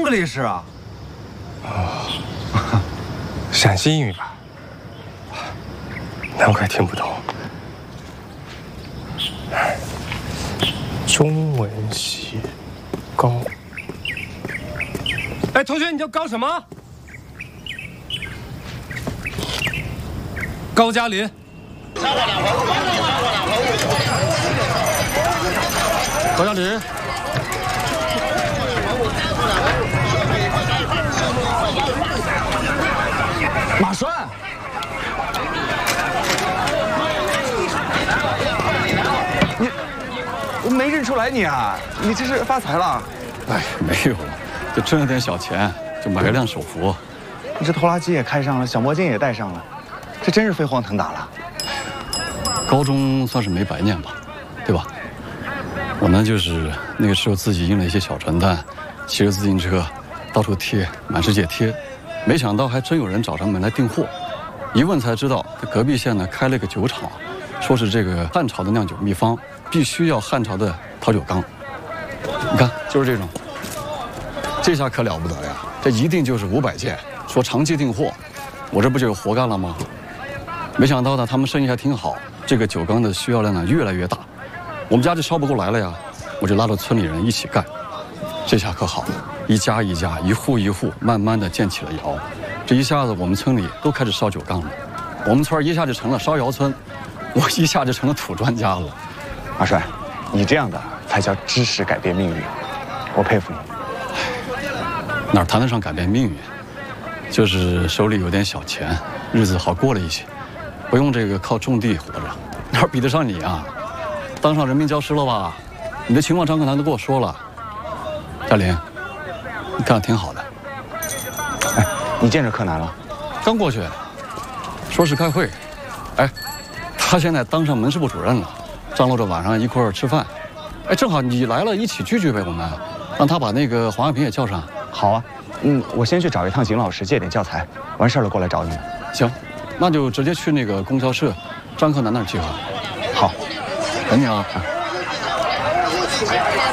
格里是啊？ 哦，陕西英语吧？难怪听不懂。中文系高。哎，同学，你叫高什么？高加林。高加林。 马栓。我没认出来你啊！你这是发财了？ 哎，没有，就挣了点小钱，就买了辆手扶。 你这拖拉机也开上了，小魔镜也带上了，这真是飞黄腾达了。 高中算是没白念吧，对吧？我呢，就是那个时候自己印了一些小传单，骑着自行车到处贴，满世界贴。没想到还真有人找上门来订货，一问才知道，这隔壁县呢开了个酒厂，说是这个汉朝的酿酒秘方。必须要汉朝的陶酒缸，你看就是这种，这下可了不得呀！这一定就是500件，说长期订货，我这不就有活干了吗？没想到呢，他们生意还挺好，这个酒缸的需要量呢越来越大，我们家就烧不过来了呀，我就拉着村里人一起干，这下可好，一家一家，一户一户，慢慢的建起了窑，这一下子我们村里都开始烧酒缸了，我们村一下就成了烧窑村，我一下就成了土专家了。 马帅，你这样的才叫知识改变命运，我佩服你。 哪谈得上改变命运？就是手里有点小钱，日子好过了一些，不用这个靠种地活着，哪比得上你啊？当上人民教师了吧？你的情况张克南都跟我说了。嘉林，你干得挺好的。 哎，你见着柯南了？ 刚过去，说是开会。哎，他现在当上门市部主任了。张罗着晚上一块儿吃饭，哎，正好你来了，一起聚聚呗，我们让他把那个黄亚平也叫上。 好啊，我先去找一趟景老师借点教材，完事儿了过来找你们。 行，那就直接去那个供销社张克南那儿集合。 好， 等你啊。